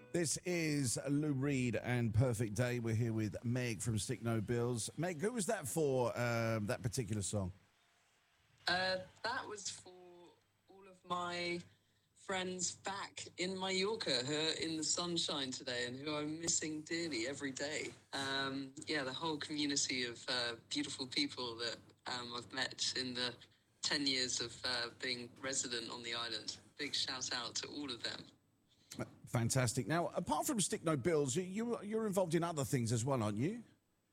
This is Lou Reed and Perfect Day. We're here with Meg from Stick No Bills. Meg, who was that for, that particular song? That was for all of my friends back in Mallorca who are in the sunshine today and who I'm missing dearly every day. The whole community of beautiful people that I've met in the 10 years of being resident on the island. Big shout out to all of them. Fantastic. Now, apart from Stick No Bills, you're involved in other things as well, aren't you?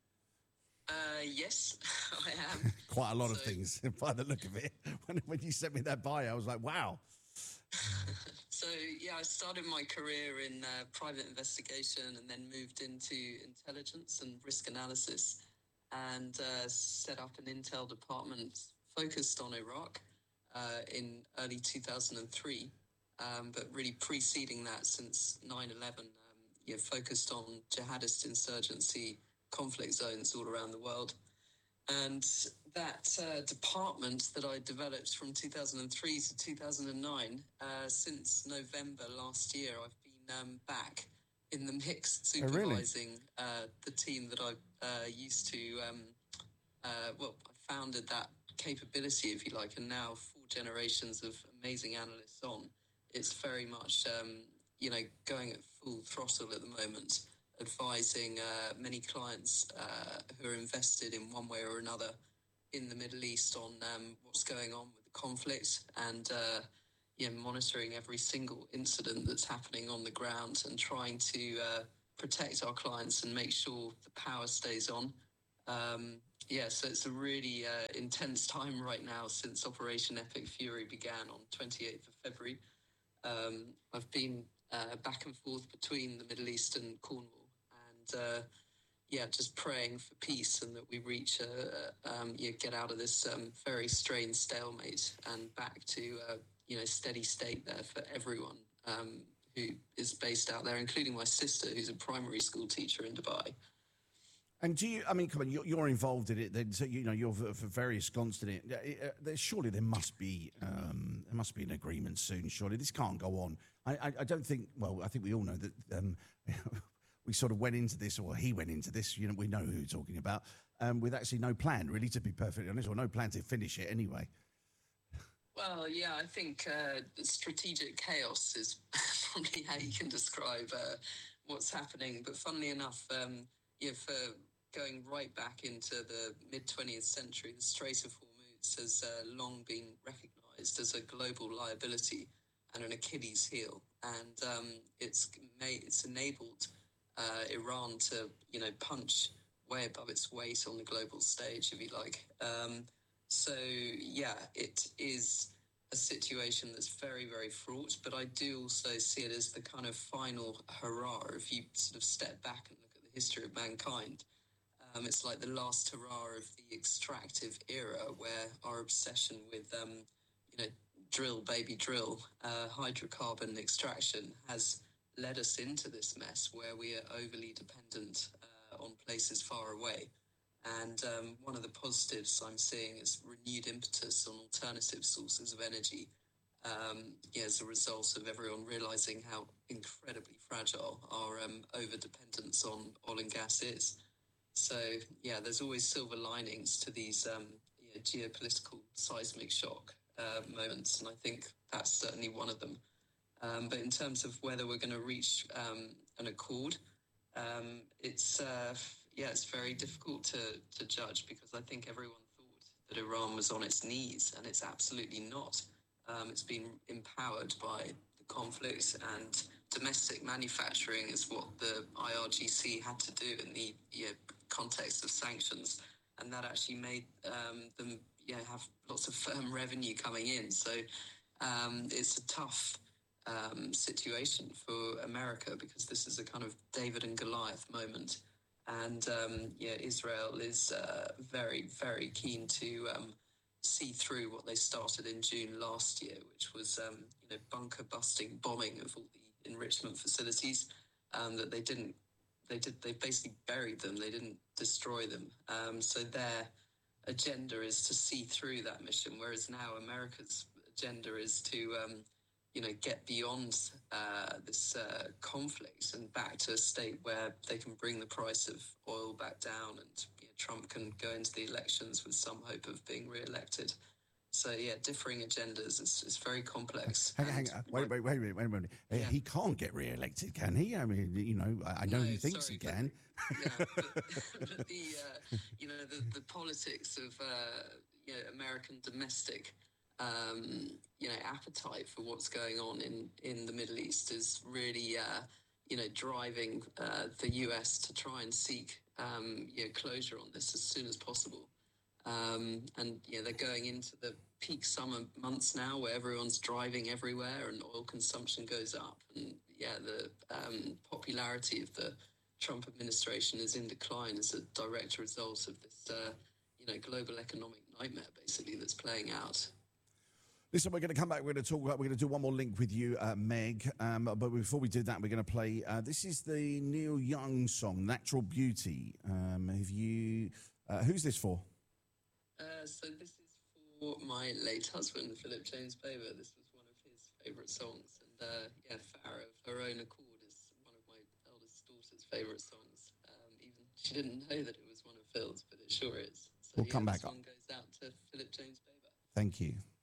Yes, I am. Quite a lot of things, by the look of it. When you sent me that bio, I was like, wow. So, I started my career in private investigation and then moved into intelligence and risk analysis and set up an intel department focused on Iraq in early 2003. But really preceding that, since 9/11, focused on jihadist insurgency conflict zones all around the world. And that department that I developed from 2003 to 2009, since November last year, I've been back in the mix supervising the team that I used to, I founded that capability, if you like, and now 4 generations of amazing analysts on. It's very much, going at full throttle at the moment, advising many clients who are invested in one way or another in the Middle East on what's going on with the conflict and, monitoring every single incident that's happening on the ground and trying to protect our clients and make sure the power stays on. So it's a really intense time right now since Operation Epic Fury began on 28th of February. I've been back and forth between the Middle East and Cornwall and, just praying for peace and that we reach, get out of this very strange stalemate and back to, steady state there for everyone who is based out there, including my sister, who's a primary school teacher in Dubai. And come on, you're involved in it then, so, you're very ensconced in it. Surely there must be an agreement soon, surely. This can't go on. I don't think, I think we all know that we sort of went into this, or he went into this, we know who you're talking about, with actually no plan, really, to be perfectly honest, or no plan to finish it anyway. Well, I think strategic chaos is probably how you can describe what's happening. But funnily enough, for going right back into the mid-20th century, the Strait of Hormuz has long been recognised as a global liability and an Achilles heel. And it's enabled Iran to, punch way above its weight on the global stage, if you like. It is a situation that's very, very fraught, but I do also see it as the kind of final hurrah. If you sort of step back and look at the history of mankind, it's like the last hurrah of the extractive era, where our obsession with, drill, baby, drill, hydrocarbon extraction has led us into this mess where we are overly dependent on places far away. And one of the positives I'm seeing is renewed impetus on alternative sources of energy, as a result of everyone realising how incredibly fragile our over-dependence on oil and gas is. So, there's always silver linings to these geopolitical seismic shock moments, and I think that's certainly one of them. But in terms of whether we're going to reach an accord, it's very difficult to judge, because I think everyone thought that Iran was on its knees, and it's absolutely not. It's been empowered by the conflict, and domestic manufacturing is what the IRGC had to do in the context of sanctions, and that actually made them have lots of firm revenue coming in. So it's a tough situation for America, because this is a kind of David and Goliath moment. And, Israel is very, very keen to see through what they started in June last year, which was, bunker-busting bombing of all the enrichment facilities that they basically buried them. They didn't destroy them. So their agenda is to see through that mission, whereas now America's agenda is to get beyond this conflict and back to a state where they can bring the price of oil back down, and Trump can go into the elections with some hope of being re-elected. So yeah, differing agendas. It's very complex. Hang on. Wait a minute. Yeah. He can't get re-elected, can he? I mean, I know he thinks he can. Yeah, but the politics of American domestic appetite for what's going on in the Middle East is really driving the US to try and seek closure on this as soon as possible. And they're going into the peak summer months now, where everyone's driving everywhere and oil consumption goes up. And the popularity of the Trump administration is in decline as a direct result of this, global economic nightmare, basically, that's playing out. Listen, we're going to come back. We're going to talk. We're going to do one more link with you, Meg. But before we do that, we're going to play. This is the Neil Young song, "Natural Beauty." Have you? Who's this for? So this is for my late husband, Philip James Baber. This was one of his favourite songs, and Farah, of her own accord, is one of my eldest daughter's favourite songs. Even she didn't know that it was one of Phil's, but it sure is. So We'll come back this one goes out to Philip James Baber. Thank you.